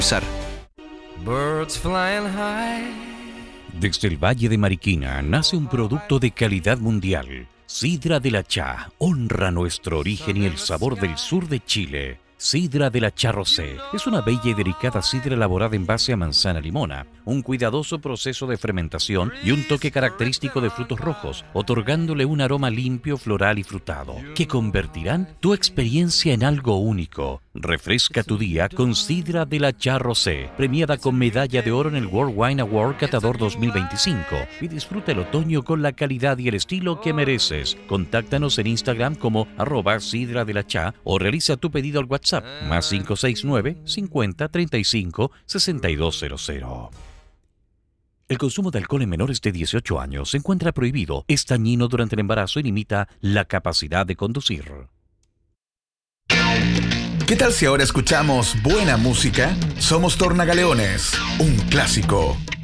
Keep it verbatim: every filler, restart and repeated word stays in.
Birds flying high. Desde el Valle de Mariquina nace un producto de calidad mundial. Sidra de la Cha honra nuestro origen y el sabor del sur de Chile. Sidra de la Cha Rosé es una bella y delicada sidra elaborada en base a manzana limona, un cuidadoso proceso de fermentación y un toque característico de frutos rojos, otorgándole un aroma limpio, floral y frutado, que convertirán tu experiencia en algo único. Refresca tu día con Sidra de la Cha Rosé, premiada con medalla de oro en el World Wine Award Catador dos mil veinticinco, y disfruta el otoño con la calidad y el estilo que mereces. Contáctanos en Instagram como arroba Sidra de la Cha o realiza tu pedido al WhatsApp más cinco seis nueve, cincuenta, treinta y cinco, sesenta y dos cero cero. El consumo de alcohol en menores de dieciocho años se encuentra prohibido, es dañino durante el embarazo y limita la capacidad de conducir. ¿Qué tal si ahora escuchamos buena música? Somos Tornagaleones, un clásico.